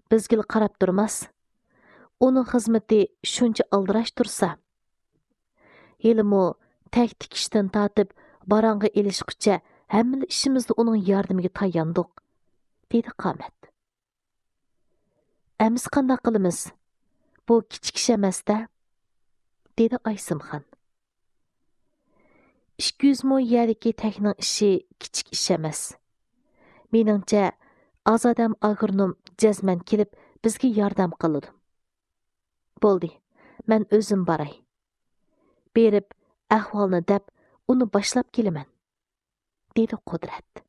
bizgil qarab turmas. Onun xizmeti shuncha aldirash tursa, helimu tək tikishdan tatib baranga ilishqicha hamma ishimizni uning yordamiga tayandiq, dedi Qamat. Əmiz qandaq qilamiz? Bu kichik ish emas-da, dedi Aysimxon. 200 mo yerdagi təkning ishi kichik ish emas. Meningcha, Azadam agronom jazman kelib bizga yordam qiladi. Bo'ldi, men o'zim boray. Berib ahvolni deb uni boshlab kelaman, dedi Qudrat.